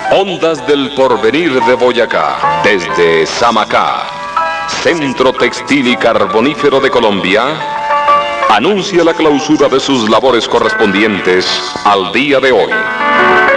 Ondas del Porvenir de Boyacá, desde Samacá, Centro Textil y Carbonífero de Colombia, anuncia la clausura de sus labores correspondientes al día de hoy.